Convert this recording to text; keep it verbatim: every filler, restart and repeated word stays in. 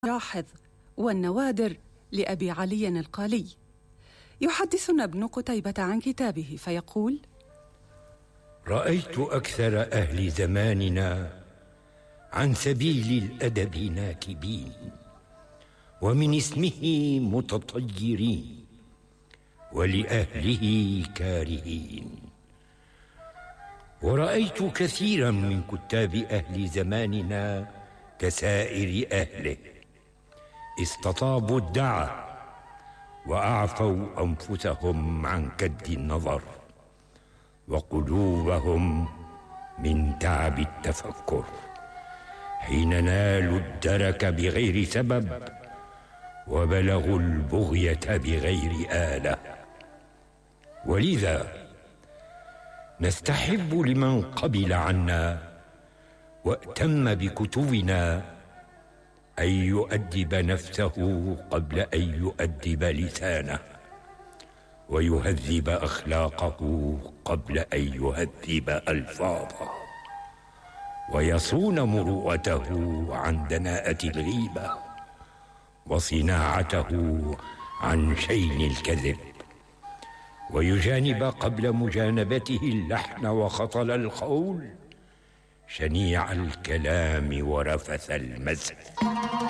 الملاحظ والنوادر لأبي علي القالي. يحدثنا ابن قتيبة عن كتابه فيقول: رأيت أكثر أهل زماننا عن سبيل الأدب ناكبين، ومن اسمه متطيرين، ولأهله كارهين. ورأيت كثيرا من كتاب أهل زماننا كسائر أهله استطابوا الدعة وأعفوا أنفسهم عن كد النظر وقلوبهم من تعب التفكر حين نالوا الدرك بغير سبب وبلغوا البغية بغير آلة. ولذا نستحب لمن قبل عنا وأتم بكتبنا أن يؤدب نفسه قبل أن يؤدب لسانه، ويهذب أخلاقه قبل أن يهذب ألفاظه، ويصون مروءته عن دناءة الغيبة، وصناعته عن شين الكذب، ويجانب قبل مجانبته اللحن وخطل القول، شنيع الكلام ورفث المزح.